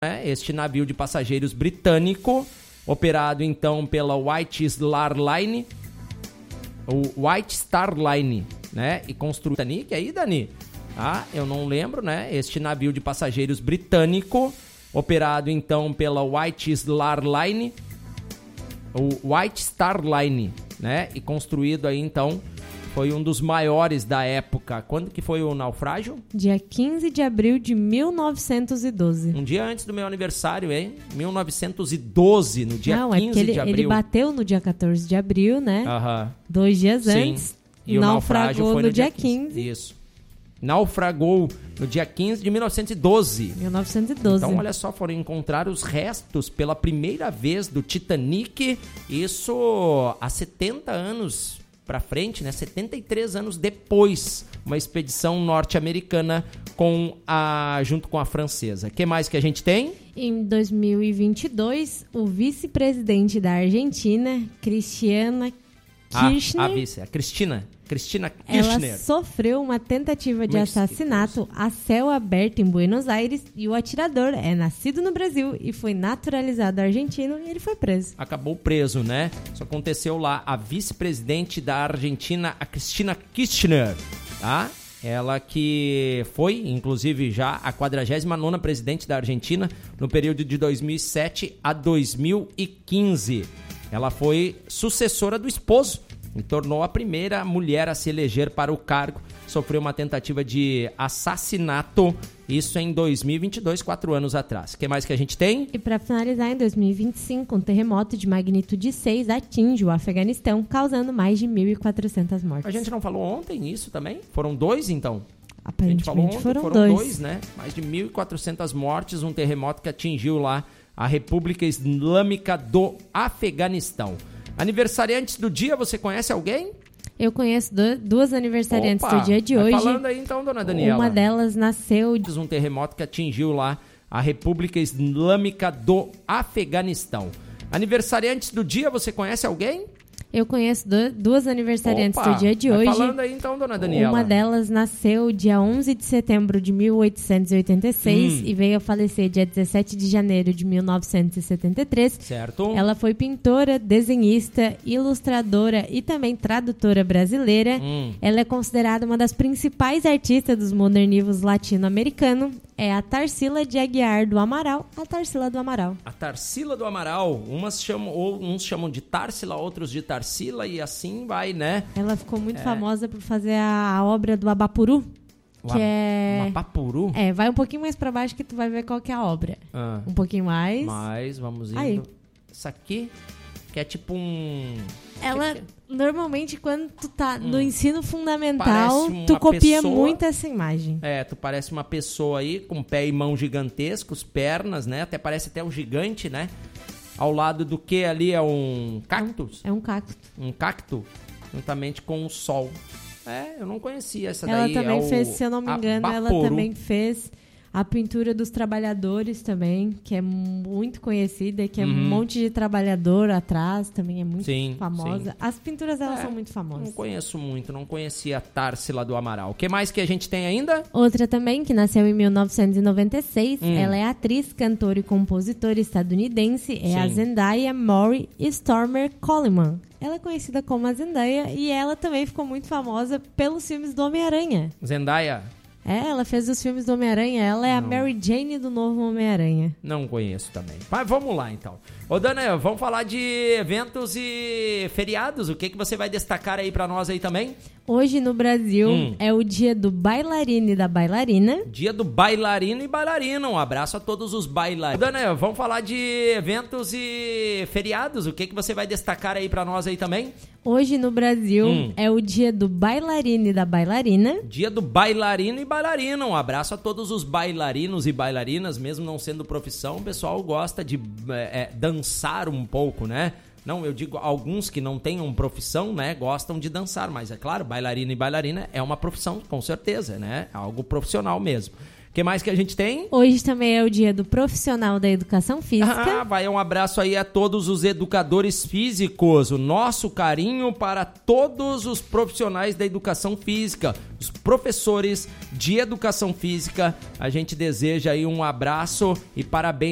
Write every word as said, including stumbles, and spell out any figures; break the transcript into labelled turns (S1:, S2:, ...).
S1: Este navio de passageiros britânico, operado então pela White Star Line, o White Star Line, né? E construído... Dani, que aí, Dani? Ah, eu não lembro, né? Este navio de passageiros britânico, operado então pela White Star Line, o White Star Line, né? E construído aí então... Foi um dos maiores da época. Quando que foi o naufrágio?
S2: Dia quinze de abril de mil novecentos e doze.
S1: Um dia antes do meu aniversário, hein? mil novecentos e doze, no dia
S2: Não,
S1: quinze
S2: é ele,
S1: de abril.
S2: Ele bateu no dia quatorze de abril, né?
S1: Aham.
S2: Dois dias
S1: Sim.
S2: antes.
S1: E o naufrágio
S2: naufragou
S1: foi
S2: no,
S1: no dia
S2: dia quinze.
S1: Isso. Naufragou no dia quinze de mil novecentos e doze.
S2: mil novecentos e doze.
S1: Então, olha só, foram encontrar os restos pela primeira vez do Titanic. Isso há setenta anos para frente, né? setenta e três anos depois, uma expedição norte-americana com a, junto com a francesa. O que mais que a gente tem?
S2: Em dois mil e vinte e dois, o vice-presidente da Argentina, Cristina Kirchner...
S1: A, a vice, a Cristina, Cristina Kirchner.
S2: Ela sofreu uma tentativa de
S1: Mas
S2: assassinato a céu aberto em Buenos Aires e o atirador é nascido no Brasil e foi naturalizado argentino e ele foi preso.
S1: Acabou preso, né? Isso aconteceu lá. A vice-presidente da Argentina, a Cristina Kirchner, tá? Ela que foi, inclusive, já a quadragésima nona presidente da Argentina no período de dois mil e sete a dois mil e quinze. Ela foi sucessora do esposo e tornou a primeira mulher a se eleger para o cargo. Sofreu uma tentativa de assassinato, isso em dois mil e vinte e dois, quatro anos atrás. O que mais que a gente tem?
S2: E para finalizar, em dois mil e vinte e cinco, um terremoto de magnitude seis atinge o Afeganistão, causando mais de mil e quatrocentas mortes.
S1: A gente não falou ontem isso também? Foram dois, então?
S2: Aparentemente
S1: a gente falou ontem,
S2: foram,
S1: foram
S2: dois.
S1: dois, né? Mais de mil e quatrocentas mortes, um terremoto que atingiu lá a República Islâmica do Afeganistão. Aniversariantes do dia, você conhece alguém?
S2: Eu conheço do, duas aniversariantes
S1: Opa,
S2: do dia de
S1: vai
S2: hoje.
S1: falando aí então, dona Daniela.
S2: Uma delas nasceu...
S1: Um terremoto que atingiu lá a República Islâmica do Afeganistão. Aniversariantes do dia, você conhece alguém?
S2: Eu conheço do, duas aniversariantes
S1: Opa,
S2: do dia de
S1: vai
S2: hoje.
S1: falando aí então, dona Daniela.
S2: Uma delas nasceu dia onze de setembro de mil oitocentos e oitenta e seis hum. e veio a falecer dia dezessete de janeiro de mil novecentos e setenta e três.
S1: Certo.
S2: Ela foi pintora, desenhista, ilustradora e também tradutora brasileira. Hum. Ela é considerada uma das principais artistas dos modernismos latino-americanos. É a Tarsila de Aguiar do Amaral, a Tarsila do Amaral.
S1: A Tarsila do Amaral, umas chamam, ou uns chamam de Tarsila, outros de Tarsila e assim vai, né?
S2: Ela ficou muito
S1: é.
S2: famosa por fazer a, a obra do Abapuru,
S1: o
S2: que
S1: ab-
S2: é...
S1: Um Abapuru?
S2: É, vai um pouquinho mais pra baixo que tu vai ver qual que é a obra.
S1: Ah.
S2: Um pouquinho mais.
S1: Mais, vamos indo.
S2: Aí.
S1: Isso aqui, que é tipo um...
S2: Ela,
S1: que que é?
S2: Normalmente, quando tu tá
S1: hum.
S2: no ensino fundamental,
S1: Parece
S2: tu
S1: uma
S2: copia
S1: pessoa...
S2: muito essa imagem.
S1: É, tu parece uma pessoa aí com pé e mão gigantescos, pernas, né? Até parece até um gigante, né? Ao lado do que ali é um cactus?
S2: É um cacto.
S1: Um cacto, juntamente com o sol. É, eu não conhecia essa
S2: ela
S1: daí.
S2: Ela também
S1: é
S2: fez,
S1: o
S2: se eu não me engano,
S1: Abaporu.
S2: ela também fez a pintura dos trabalhadores também, que é muito conhecida, que é uhum. um monte de trabalhador atrás, também é muito sim, famosa. Sim. As pinturas dela é, são muito famosas.
S1: Não conheço muito, não conhecia a Tarsila do Amaral. O que mais que a gente tem ainda?
S2: Outra também, que nasceu em mil novecentos e noventa e seis, hum. ela é atriz, cantora e compositora estadunidense, é sim. a Zendaya Mori Stormer Coleman. Ela é conhecida como a Zendaya e ela também ficou muito famosa pelos filmes do Homem-Aranha.
S1: Zendaya?
S2: É, ela fez os filmes do Homem-Aranha. Ela é não. a Mary Jane do novo Homem-Aranha.
S1: Não conheço também. Mas vamos lá, então. Ô, Dana, vamos falar de eventos e feriados. O que, que você vai destacar aí pra nós aí também?
S2: Hoje no Brasil hum. é o dia do bailarino e da bailarina.
S1: Dia do bailarino e bailarina. Um abraço a todos os bailarinos. Dana, vamos falar de eventos e feriados. O que, que você vai destacar aí pra nós aí também?
S2: Hoje no Brasil hum. é o dia do bailarino e da bailarina.
S1: Dia do bailarino e bailarina. Um abraço a todos os bailarinos e bailarinas, mesmo não sendo profissão. O pessoal gosta de é, dançar um pouco, né? Não, eu digo alguns que não tenham profissão, né? Gostam de dançar, mas é claro, bailarino e bailarina é uma profissão, com certeza, né? Algo profissional mesmo. O que mais que a gente tem?
S2: Hoje também é o dia do profissional da educação física.
S1: Ah, vai um abraço aí a todos os educadores físicos. O nosso carinho para todos os profissionais da educação física. Os professores de educação física. A gente deseja aí um abraço e parabéns